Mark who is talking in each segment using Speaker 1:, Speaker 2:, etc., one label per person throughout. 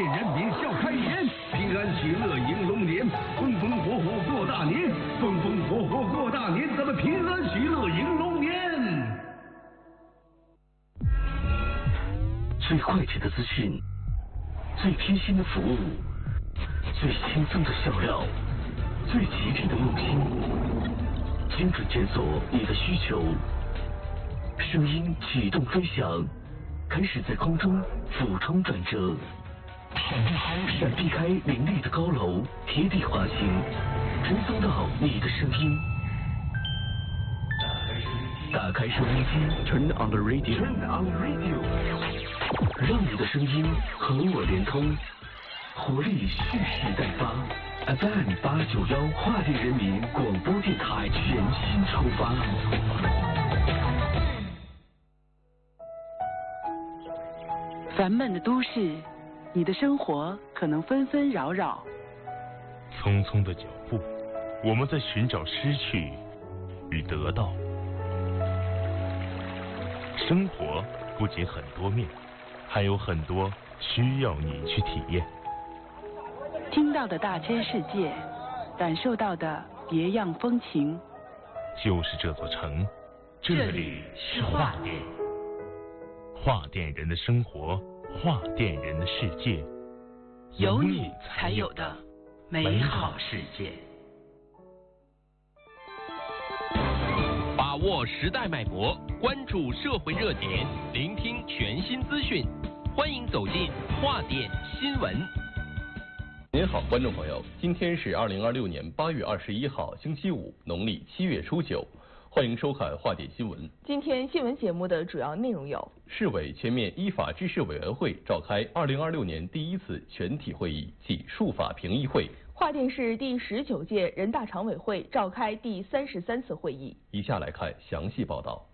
Speaker 1: 电人民笑开颜，平安喜乐迎龙年，风风火火过大年，风风火火过大年，咱们平安喜乐迎龙年。
Speaker 2: 最快捷的资讯，最贴心的服务，最轻松的笑料，最极致的用心，精准检索你的需求，声音启动飞翔，开始在空中俯冲转折，闪避开林立的高楼，贴地滑行，传送到你的声音。打开收音机 ，Turn on the radio， 让你的声音和我连通，活力蓄势待发。FM 891华电人民广播电台全新出发。
Speaker 3: 烦闷的都市，你的生活可能纷纷扰扰。
Speaker 4: 匆匆的脚步，我们在寻找失去与得到。生活不仅很多面，还有很多需要你去体验。
Speaker 3: 听到的大千世界，感受到的别样风情。
Speaker 4: 就是这座城，这里是华电。华电人的生活，华电人的世界，
Speaker 3: 有你才有的美好世界。
Speaker 5: 把握时代脉搏，关注社会热点，聆听全新资讯，欢迎走进华电新闻。
Speaker 6: 您好，观众朋友，今天是2026年8月21号，星期五，农历7月初9，欢迎收看华电新闻。
Speaker 7: 今天新闻节目的主要内容有：
Speaker 6: 市委全面依法治市委员会召开2026年第一次全体会议暨术法评议会；
Speaker 7: 华电市第19届人大常委会召开第33次会议。
Speaker 6: 以下来看详细报道。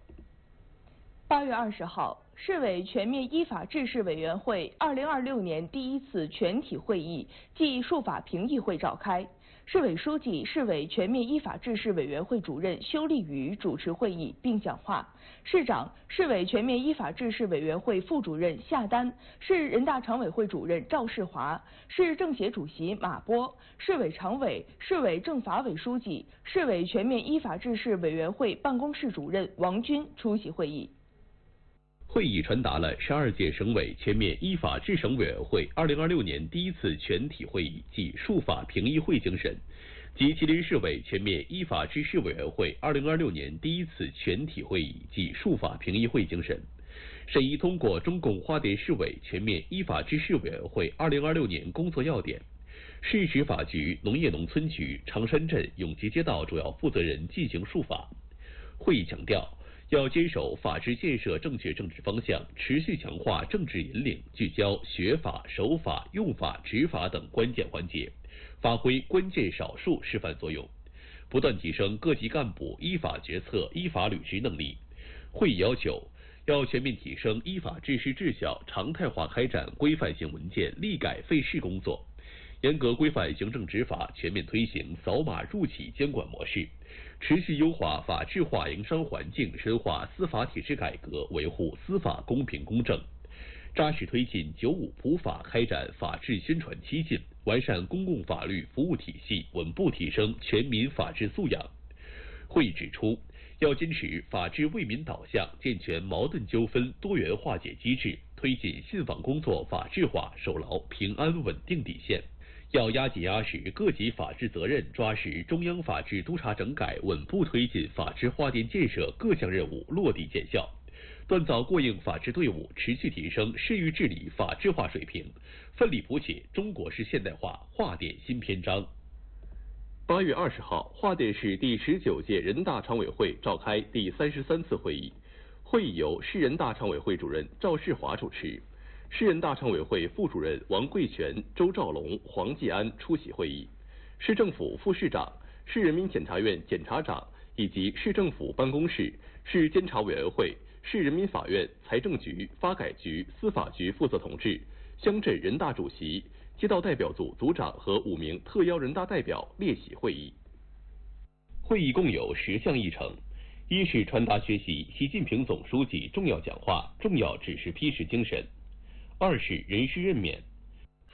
Speaker 7: 8月20号，市委全面依法治市委员会2026年第一次全体会议暨术法评议会召开。市委书记、市委全面依法治市委员会主任修立宇主持会议并讲话。市长、市委全面依法治市委员会副主任夏丹，市人大常委会主任赵世华，市政协主席马波，市委常委、市委政法委书记、市委全面依法治市委员会办公室主任王军出席会议。
Speaker 6: 会议传达了12届省委全面依法治省委员会2026年第一次全体会议暨术法评议会精神，及吉林市委全面依法治市委员会2026年第一次全体会议暨术法评议会精神，审议通过中共华电市委全面依法治市委员会2026年工作要点，市执法局、农业农村局、长山镇永吉街道主要负责人进行术法。会议强调，要坚守法治建设正确政治方向，持续强化政治引领，聚焦学法、守法、用法、执法等关键环节，发挥关键少数示范作用，不断提升各级干部依法决策、依法履职能力。会议要求，要全面提升依法治市治校，常态化开展规范性文件立改废事工作，严格规范行政执法，全面推行扫码入企监管模式，持续优化法治化营商环境，深化司法体制改革，维护司法公平公正，扎实推进95普法开展法治宣传激进，完善公共法律服务体系，稳步提升全民法治素养。会议指出，要坚持法治为民导向，健全矛盾纠纷多元化解机制，推进信访工作法治化，守牢平安稳定底线。要压紧压实各级法治责任，抓实中央法治督查整改，稳步推进法治华电建设各项任务落地见效，锻造过硬法治队伍，持续提升市域治理法治化水平，奋力谱写中国式现代化华电新篇章。8月20号，华电市第19届人大常委会召开第33次会议，会议由市人大常委会主任赵世华主持。市人大常委会副主任王贵全、周兆龙、黄继安出席会议，市政府副市长、市人民检察院检察长以及市政府办公室、市监察委员会、市人民法院、财政局、发改局、司法局负责同志、乡镇人大主席、街道代表组组长和5名特邀人大代表列席会议。会议共有10项议程：一是传达学习习近平总书记重要讲话、重要指示批示精神；二是人事任免；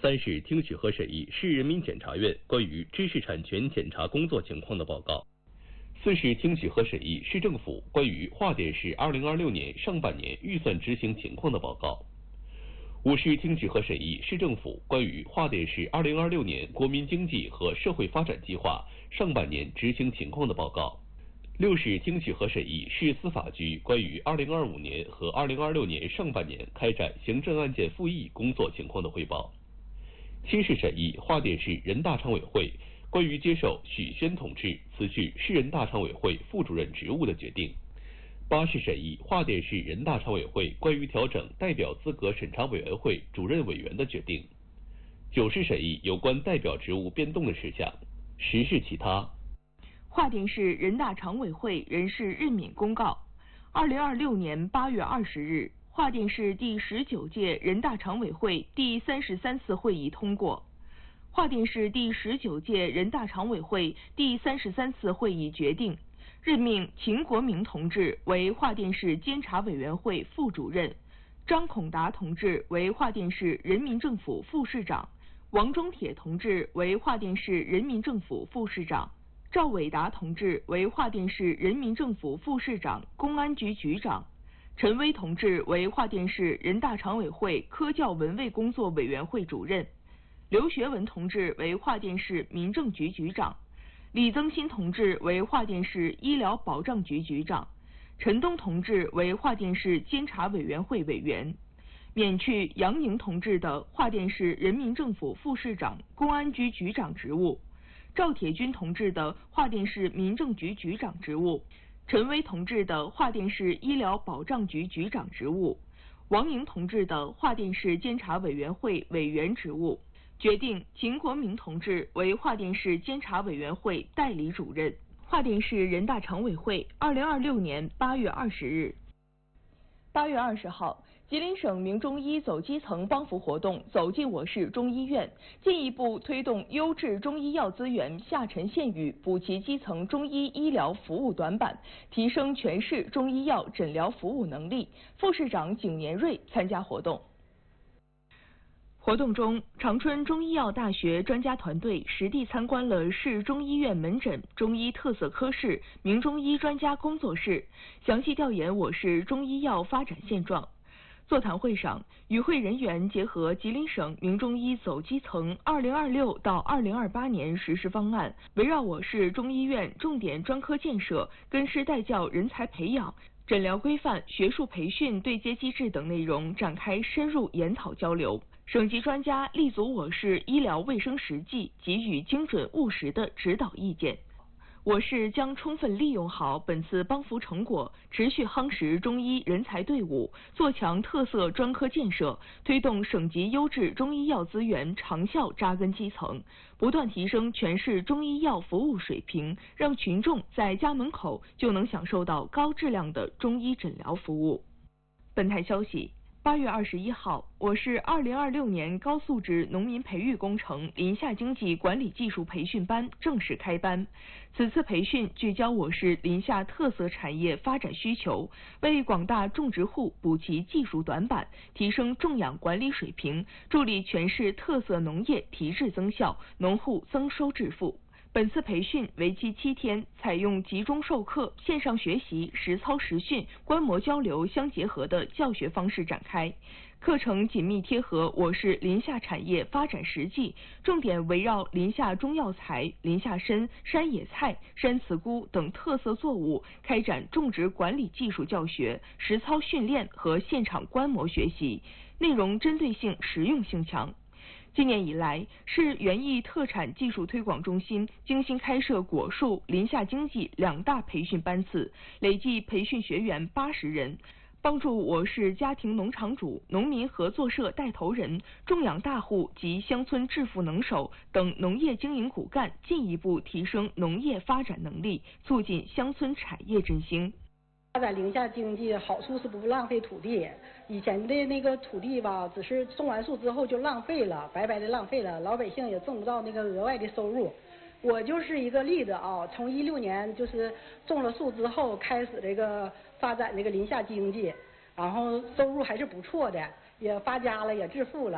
Speaker 6: 3是听取和审议市人民检察院关于知识产权检查工作情况的报告。4是听取和审议市政府关于桦甸市2026年上半年预算执行情况的报告。5是听取和审议市政府关于桦甸市2026年国民经济和社会发展计划上半年执行情况的报告。6是听取和审议市司法局关于2025年和2026年上半年开展行政案件复议工作情况的汇报。7是审议桦甸市人大常委会关于接受许宣同志辞去市人大常委会副主任职务的决定。8是审议桦甸市人大常委会关于调整代表资格审查委员会主任委员的决定。9是审议有关代表职务变动的事项。10是其他。
Speaker 7: 桦甸市人大常委会人事任免公告：2026年8月20日，桦甸市第19届人大常委会第33次会议通过。桦甸市第19届人大常委会第33次会议决定，任命秦国明同志为桦甸市监察委员会副主任，张孔达同志为桦甸市人民政府副市长，王忠铁同志为桦甸市人民政府副市长，赵伟达同志为桦甸市人民政府副市长、公安局局长，陈威同志为桦甸市人大常委会科教文卫工作委员会主任，刘学文同志为桦甸市民政局局长，李增新同志为桦甸市医疗保障局局长，陈东同志为桦甸市监察委员会委员，免去杨宁同志的桦甸市人民政府副市长、公安局局长职务，赵铁军同志的桦甸市民政局局长职务，陈威同志的桦甸市医疗保障局局长职务，王莹同志的桦甸市监察委员会委员职务。决定秦国明同志为桦甸市监察委员会代理主任。桦甸市人大常委会2026年8月20日。8月20号，吉林省民中医走基层帮扶活动走进我市中医院，进一步推动优质中医药资源下沉县域，补齐基层中医医疗服务短板，提升全市中医药诊疗服务能力。副市长景年瑞参加活动。活动中，长春中医药大学专家团队实地参观了市中医院门诊、中医特色科室、名中医专家工作室，详细调研我市中医药发展现状。座谈会上，与会人员结合吉林省名中医走基层2026到2028年实施方案，围绕我市中医院重点专科建设、根师带教人才培养、诊疗规范、学术培训对接机制等内容展开深入研讨交流。省级专家立足我市医疗卫生实际，给予精准务实的指导意见。我市将充分利用好本次帮扶成果，持续夯实中医人才队伍，做强特色专科建设，推动省级优质中医药资源长效扎根基层，不断提升全市中医药服务水平，让群众在家门口就能享受到高质量的中医诊疗服务。本台消息，8月21号，我市2026年高素质农民培育工程林下经济管理技术培训班正式开班。此次培训聚焦我市林下特色产业发展需求，为广大种植户补齐技术短板，提升种养管理水平，助力全市特色农业提质增效，农户增收致富。本次培训为期7天，采用集中授课、线上学习、实操实训、观摩交流相结合的教学方式展开。课程紧密贴合我市林下产业发展实际，重点围绕林下中药材、林下参、山野菜、山茨菇等特色作物开展种植管理技术教学、实操训练和现场观摩学习，内容针对性、实用性强。今年以来，市园艺特产技术推广中心精心开设果树、林下经济2大培训班次，累计培训学员80人，帮助我市家庭农场主、农民合作社带头人、种养大户及乡村致富能手等农业经营骨干进一步提升农业发展能力，促进乡村产业振兴。
Speaker 8: 发展林下经济好处是不浪费土地，以前的那个土地吧，只是种完树之后就浪费了，白白的浪费了，老百姓也挣不到那个额外的收入。我就是一个例子啊，从16年就是种了树之后开始这个发展这个林下经济，然后收入还是不错的，也发家了，也致富了。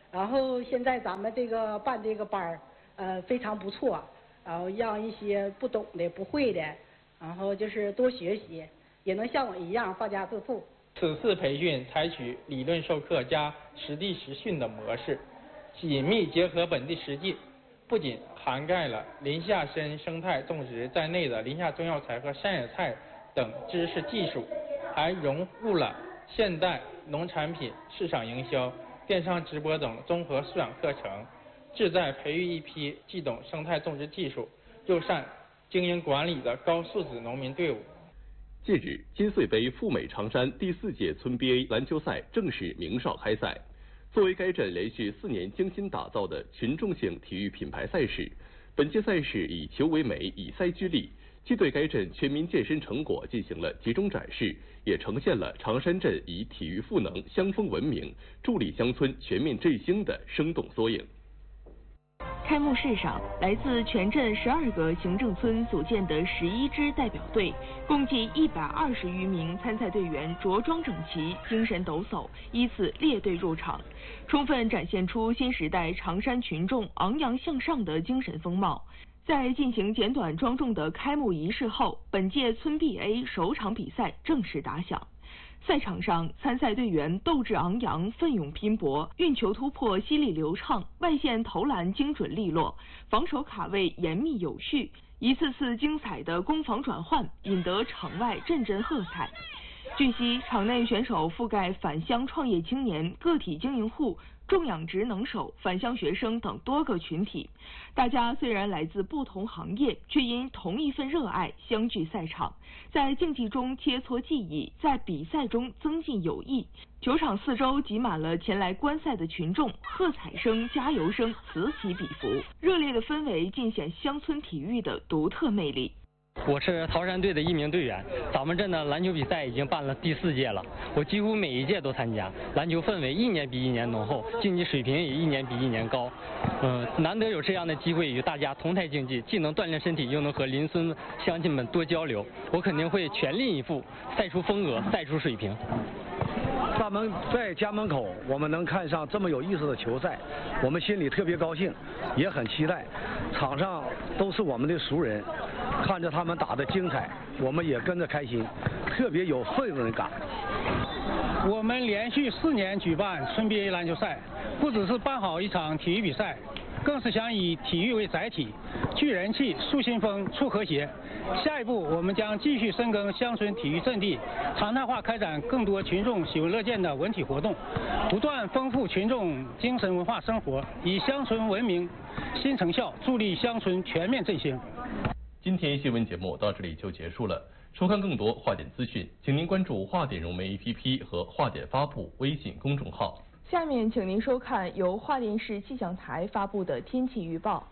Speaker 8: 然后现在咱们这个办这个班非常不错，然后让一些不懂的、不会的，然后就是多学习，也能像我一样发家致富。
Speaker 9: 此次培训采取理论授课加实地实训的模式，紧密结合本地实际，不仅涵盖了林下参生态种植在内的林下中药材和山野菜等知识技术，还融入了现代农产品市场营销、电商直播等综合素养课程，旨在培育一批既懂生态种植技术又善经营管理的高素质农民队伍。
Speaker 6: 近日，金穗杯赴美长山第4届村 BA 篮球赛正式鸣哨开赛。作为该镇连续4年精心打造的群众性体育品牌赛事，本届赛事以球为美，以赛聚力，既对该镇全民健身成果进行了集中展示，也呈现了长山镇以体育赋能、乡风文明，助力乡村全面振兴的生动缩影。
Speaker 7: 开幕式上，来自全镇12个行政村组建的11支代表队，共计120余名参赛队员着装整齐、精神抖擞，依次列队入场，充分展现出新时代长山群众昂扬向上的精神风貌。在进行简短庄重的开幕仪式后，本届村 BA 首场比赛正式打响。赛场上，参赛队员斗志昂扬、奋勇拼搏，运球突破犀利流畅，外线投篮精准利落，防守卡位严密有序，一次次精彩的攻防转换，引得场外阵阵喝彩。据悉，场内选手覆盖返乡创业青年、个体经营户、重养职能手、返乡学生等多个群体。大家虽然来自不同行业，却因同一份热爱相聚赛场，在竞技中切磋技艺，在比赛中增进友谊。球场四周挤满了前来观赛的群众，喝彩声、加油声此起彼伏，热烈的氛围尽显乡村体育的独特魅力。
Speaker 10: 我是桃山队的一名队员，咱们镇的篮球比赛已经办了第4届了，我几乎每一届都参加，篮球氛围一年比一年浓厚，竞技水平也一年比一年高。难得有这样的机会与大家同台竞技，既能锻炼身体，又能和邻村乡亲们多交流，我肯定会全力以赴，赛出风格，赛出水平。
Speaker 11: 咱们在家门口，我们能看上这么有意思的球赛，我们心里特别高兴，也很期待。场上都是我们的熟人，看着他们打得精彩，我们也跟着开心，特别有氛围感。
Speaker 12: 我们连续4年举办村 BA 篮球赛，不只是办好一场体育比赛，更是想以体育为载体，聚人气、树新风、促和谐。下一步，我们将继续深耕乡村体育阵地，常态化开展更多群众喜闻乐见的文体活动，不断丰富群众精神文化生活，以乡村文明新成效，助力乡村全面振兴。
Speaker 6: 今天新闻节目到这里就结束了。收看更多话点资讯，请您关注话点融媒 APP 和话点发布微信公众号。
Speaker 7: 下面请您收看由华电市气象台发布的天气预报。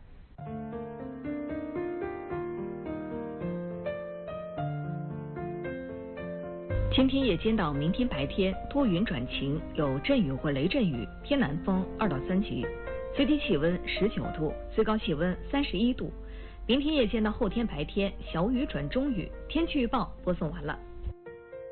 Speaker 13: 今天夜间到明天白天多云转晴，有阵雨或雷阵雨，偏南风2到3级，最低气温19度，最高气温31度。明天夜间到后天白天小雨转中雨。天气预报播送完了。